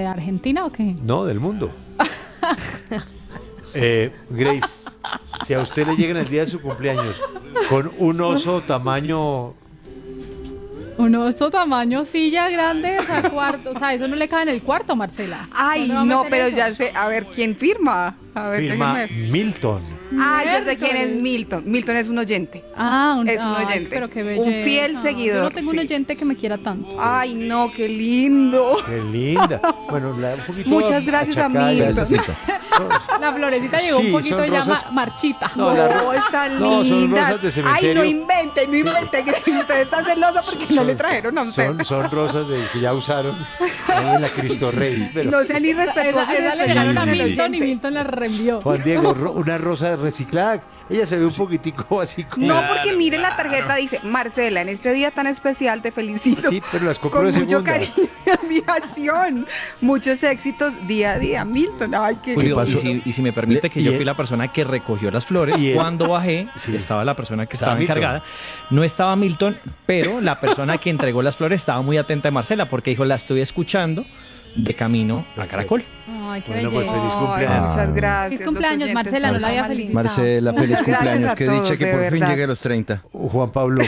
Argentina o qué? No, del mundo. Grace, si a usted le llega en el día de su cumpleaños con un oso tamaño... Un oso tamaño silla grande, o sea, cuarto, o sea, eso no le cabe en el cuarto, Marcela. Ay, ¿Dónde va a no, meter pero eso? ya sé, a ver, ¿quién firma? A ver, Firma déjeme. Milton. Ay, yo sé quién es Miércoles. Milton. Milton es un oyente. Es un oyente. Pero qué Un belleza. fiel seguidor, Yo no tengo un sí. oyente que me quiera tanto. Ay, no, qué lindo. Qué linda. Bueno, un poquito Muchas gracias a achacada y Milton. así. La florecita llegó Sí, un poquito son ya rosas- marchita. No, No, están no, son lindas. rosas de Ay, cementerio. no invente, Grace. Usted está celosa porque no le trajeron a usted. Son rosas que ya usaron ahí en la Cristo Rey. Pero, No sean irrespetuosos. Esa le llegaron a con el Milton y oyente. Milton la reenvió. Juan Diego, una rosa reciclada. Ella se ve un poquitico así como... No, porque mire la tarjeta, dice, Marcela, en este día tan especial te felicito. Sí, pero las compró Con de mucho segunda. cariño y admiración. Muchos éxitos día a día. Milton, ay, qué Julio, pasó? y si me permite, que Y yo él- fui la persona que recogió las flores. Y él- Cuando bajé, Sí. estaba la persona que Estaba estaba Milton. encargada. No estaba Milton, pero la persona que entregó las flores estaba muy atenta de Marcela, porque dijo, la estoy escuchando de camino a Caracol. Ay, qué Bueno, pues belleza. feliz Ay, cumpleaños. muchas gracias. Feliz los cumpleaños, oyentes Marcela, no son la había más lindos. felicitado. Marcela, Muchas feliz gracias cumpleaños. a Qué dicha todos, que de por fin verdad. llegue a los 30. Juan Pablo,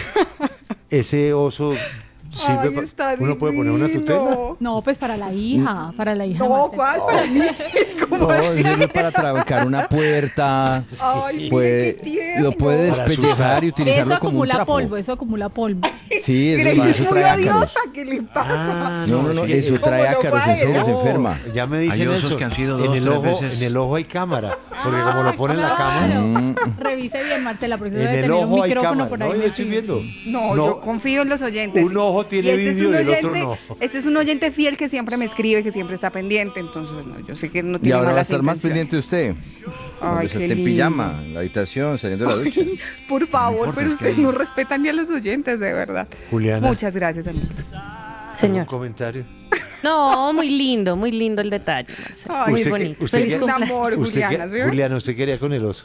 ese oso sirve Ay, está uno puede poner una divino. tutela. No, pues para la hija de No, Marcela. ¿cuál? Para mí. ¿Cómo No, así? sirve para trabacar una puerta. Ay, Puede- mire qué tierno. lo puede Para despellejar y Eso utilizarlo como un acumula trapo. polvo, eso acumula polvo. Sí, Grace eso es muy trae ácaros. odiosa, ¿qué le pasa? Ah, No, es que- eso trae ¿Cómo no ácaros, va en serio, él? se enferma. Ya me dicen Hay osos eso. que han sido en dos, el tres ojo, veces. en el ojo hay cámara, porque como lo pone en la cámara, Claro. Revise bien, Marcela, porque eso en debe el tener un ojo hay micrófono cámara. por No, ahí yo estoy metido. viendo. No, yo confío en los oyentes. Un ojo tiene Y este es vídeo un y el otro oyente- no. Este es un oyente fiel que siempre me escribe, que siempre está pendiente, entonces no, yo sé que no Y tiene ahora va a malas estar más intenciones. pendiente usted. Ay, Cuando qué se esté en lindo. pijama, en la habitación, saliendo de la ducha. Por favor, importa, pero es que ustedes ahí- no respetan ni a los oyentes, de verdad. Juliana, Muchas gracias, amigos. ¿algún Señor. comentario? No, muy lindo el detalle, Marcela. Ay, Muy usted- bonito. usted- Feliz Es un cumpleaños. amor, Usted Juliana, ¿sí? Juliana, usted quería con el oso.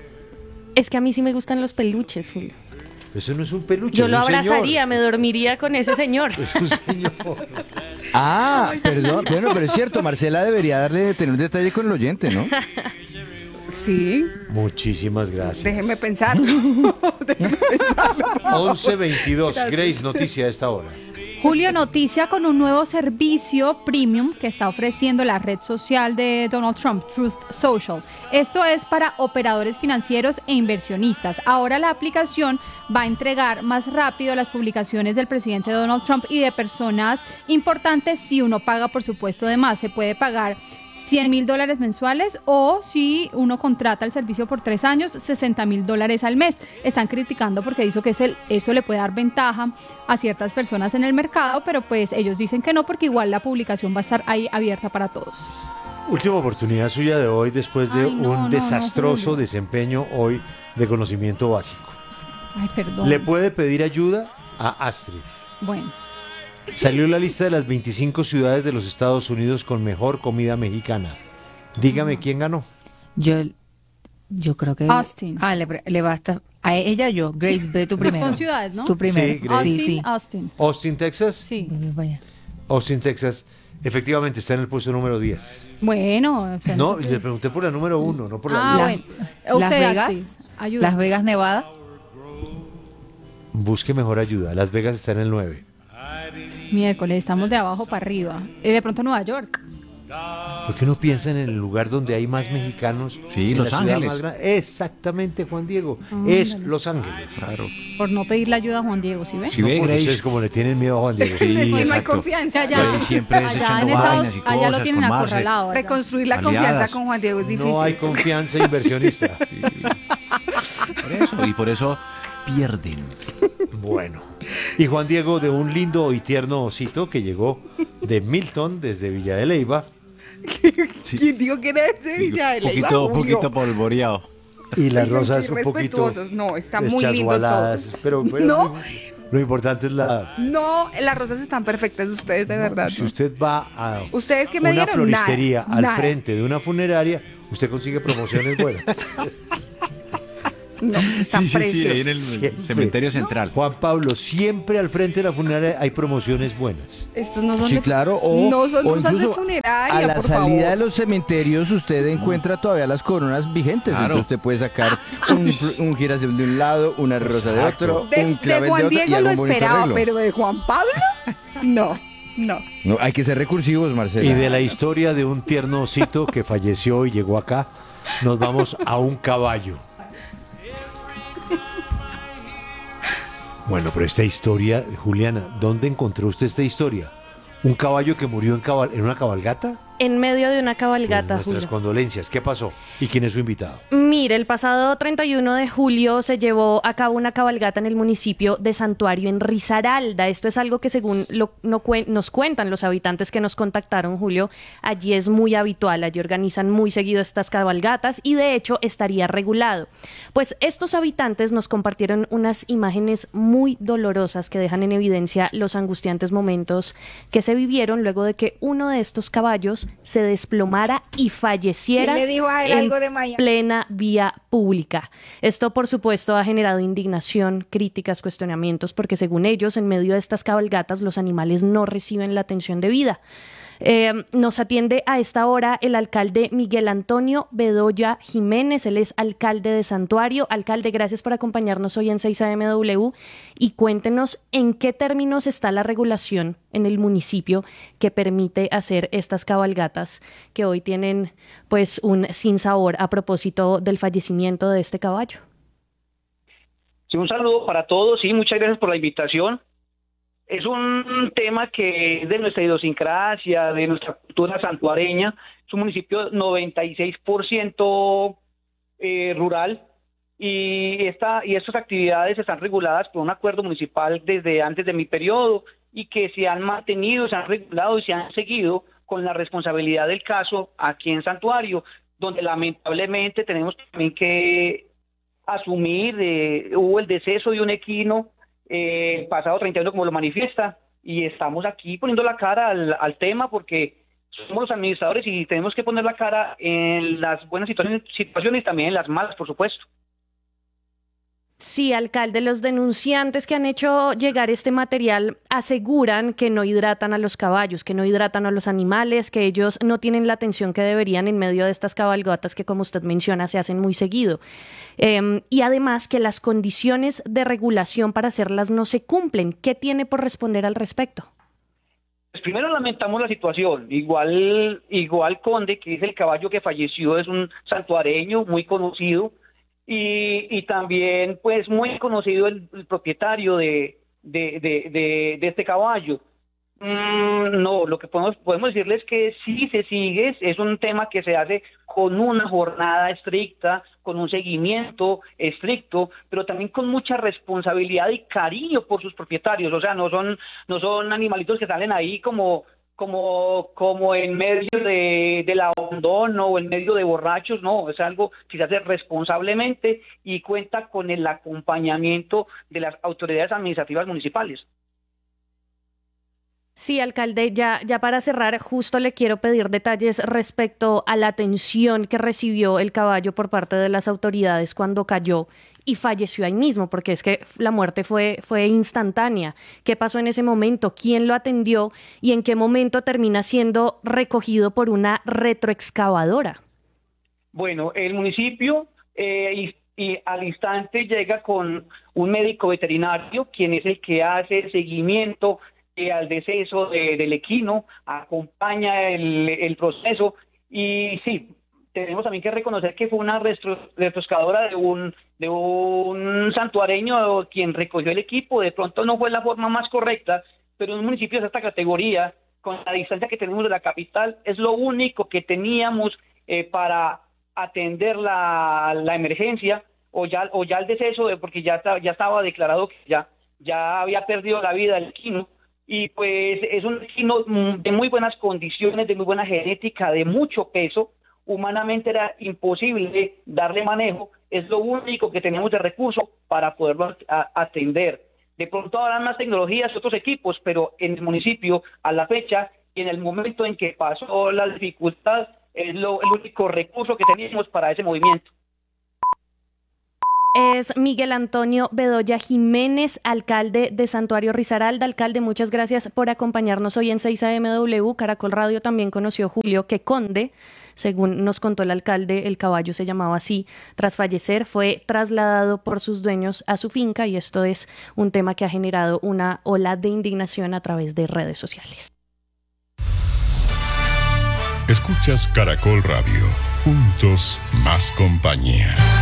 Es que a mí sí me gustan los peluches, Julio. Eso no es un peluche. Yo es lo un señor. abrazaría, me dormiría con ese señor. Es un señor. Ah, perdón. Bueno, pero es cierto, Marcela debería tener un detalle con el oyente, ¿no? Sí, Muchísimas gracias. déjeme pensar. 11:22. Grace, noticia a esta hora. Julio, noticia con un nuevo servicio premium que está ofreciendo la red social de Donald Trump, Truth Social. Esto es para operadores financieros e inversionistas. Ahora la aplicación va a entregar más rápido las publicaciones del presidente Donald Trump y de personas importantes si uno paga, por supuesto, de más. Se puede pagar $100,000 mensuales o si uno contrata el servicio por 3 años, $60,000 al mes. Están criticando porque dice que eso le puede dar ventaja a ciertas personas en el mercado, pero pues ellos dicen que no porque igual la publicación va a estar ahí abierta para todos. Última oportunidad suya de hoy después de Ay, no, un no, desastroso Julio. desempeño hoy de conocimiento básico. Ay, perdón. Le puede pedir ayuda a Astrid. Bueno, Salió la lista de las 25 ciudades de los Estados Unidos con mejor comida mexicana. Dígame quién ganó. Yo creo que... Austin. Le basta... A ella o yo. Grace, ve tú primero. Son ciudades, ¿no? Tú primero. Sí, Grace. Austin, Sí. Austin. Austin, Texas. Sí. Vaya. Austin, Texas. Efectivamente está en el puesto número 10. Bueno, o sea, No, le pregunté por la número 1, no por la Ah, 10. bueno. O Las sea, Vegas. sí. Ayuda. Las Vegas, Nevada. Busque mejor ayuda. Las Vegas está en el 9. Miércoles, estamos de abajo para arriba. De pronto Nueva York. ¿Por qué no piensa en el lugar donde hay más mexicanos? Sí, En Los la ciudad Ángeles. más grande? Exactamente, Juan Diego. Es Los Ángeles. Claro. Por no pedirle ayuda a Juan Diego, ¿sí ve? Si ve, Porque Grace. ustedes como le tienen miedo a Juan Diego. Sí, Es que no hay exacto. O confianza. sea, allá, Ahí siempre es allá echando en Estados, vainas y allá lo cosas tienen con Marce. acorralado. allá. Reconstruir la Aliadas. confianza con Juan Diego es difícil. No hay confianza inversionista. Y por eso pierden. Bueno. Y Juan Diego de un lindo y tierno osito que llegó de Milton desde Villa de Leyva. ¿Quién dijo que era ese Villa de Leyva? Julio. polvoreado. Y las Oigan, rosas qué un poquito respetuosos. No, está muy lindo deschasualadas, todo. pero No. lo importante es la... No, las rosas están perfectas ustedes, de verdad. Si ¿no? usted va a ¿Ustedes qué me una dieron? floristería Nada, al nada. frente de una funeraria, usted consigue promociones buenas. No, están Sí, preciosos. ahí en el Siempre. cementerio central. Juan Pablo, siempre al frente de la funeraria hay promociones buenas. Estos no son Sí, de, claro, o, no son o cosas de incluso funeraria, a la por salida favor. de los cementerios usted encuentra todavía las coronas vigentes, Claro. entonces usted puede sacar un girasol de un lado, una rosa de Exacto. otro, un De clavel de Juan otro y Diego algo lo bonito esperaba, arreglo. pero de Juan Pablo, no. No, hay que ser recursivos, Marcela. Y de la historia de un tierno osito que falleció y llegó acá, nos vamos a un caballo. Bueno, pero esta historia, Juliana, ¿dónde encontró usted esta historia? ¿Un caballo que murió en una cabalgata? En medio de una cabalgata, Pues nuestras Julio. condolencias. ¿Qué pasó? ¿Y quién es su invitado? Mire, el pasado 31 de julio se llevó a cabo una cabalgata en el municipio de Santuario, en Risaralda. Esto es algo que según nos cuentan los habitantes que nos contactaron, Julio, allí es muy habitual, allí organizan muy seguido estas cabalgatas y de hecho estaría regulado. Pues estos habitantes nos compartieron unas imágenes muy dolorosas que dejan en evidencia los angustiantes momentos que se vivieron luego de que uno de estos caballos se desplomara y falleciera ¿Quién le dijo a él en algo de Miami? plena vía pública. Esto, por supuesto, ha generado indignación, críticas, cuestionamientos, porque según ellos, en medio de estas cabalgatas, los animales no reciben la atención debida. Nos atiende a esta hora el alcalde Miguel Antonio Bedoya Jiménez, él es alcalde de Santuario. Alcalde, gracias por acompañarnos hoy en 6am y cuéntenos en qué términos está la regulación en el municipio que permite hacer estas cabalgatas que hoy tienen pues un sinsabor a propósito del fallecimiento de este caballo. Sí, un saludo para todos y muchas gracias por la invitación. Es un tema que es de nuestra idiosincrasia, de nuestra cultura santuareña. Es un municipio 96% rural y estas actividades están reguladas por un acuerdo municipal desde antes de mi periodo y que se han mantenido, se han regulado y se han seguido con la responsabilidad del caso aquí en Santuario, donde lamentablemente tenemos también que asumir, hubo el deceso de un equino pasado 31 como lo manifiesta y estamos aquí poniendo la cara al tema porque somos los administradores y tenemos que poner la cara en las buenas situaciones y también en las malas, por supuesto. Sí, alcalde, los denunciantes que han hecho llegar este material aseguran que no hidratan a los caballos, que no hidratan a los animales, que ellos no tienen la atención que deberían en medio de estas cabalgatas que, como usted menciona, se hacen muy seguido. Y además que las condiciones de regulación para hacerlas no se cumplen. ¿Qué tiene por responder al respecto? Pues primero lamentamos la situación. Igual Conde, que es el caballo que falleció, es un santuareño muy conocido. Y también pues muy conocido el propietario de este caballo. No, lo que podemos decirles es que sí se sigue, es un tema que se hace con una jornada estricta, con un seguimiento estricto, pero también con mucha responsabilidad y cariño por sus propietarios. O sea, no son animalitos que salen ahí como en medio del abandono o en medio de borrachos, no, es algo que se hace responsablemente y cuenta con el acompañamiento de las autoridades administrativas municipales. Sí, alcalde, ya para cerrar, justo le quiero pedir detalles respecto a la atención que recibió el caballo por parte de las autoridades cuando cayó y falleció ahí mismo, porque es que la muerte fue instantánea. ¿Qué pasó en ese momento? ¿Quién lo atendió? ¿Y en qué momento termina siendo recogido por una retroexcavadora? Bueno, el municipio y al instante llega con un médico veterinario, quien es el que hace el seguimiento al deceso del equino, acompaña el proceso y sí, tenemos también que reconocer que fue una retroexcavadora de un santuareño quien recogió el equipo. De pronto no fue la forma más correcta, pero en un municipio de esta categoría, con la distancia que tenemos de la capital, es lo único que teníamos para atender la emergencia o ya el deceso, porque ya estaba declarado que ya había perdido la vida el equino. Y pues es un equino de muy buenas condiciones, de muy buena genética, de mucho peso. Humanamente era imposible darle manejo, es lo único que tenemos de recurso para poderlo atender. De pronto habrán más tecnologías y otros equipos, pero en el municipio, a la fecha y en el momento en que pasó la dificultad, es el único recurso que teníamos para ese movimiento. Es Miguel Antonio Bedoya Jiménez, alcalde de Santuario Risaralda. Alcalde, muchas gracias por acompañarnos hoy en 6 AMW. Caracol Radio también conoció Julio que Conde, según nos contó el alcalde, el caballo se llamaba así. Tras fallecer, fue trasladado por sus dueños a su finca y esto es un tema que ha generado una ola de indignación a través de redes sociales. Escuchas Caracol Radio. Juntos, más compañía.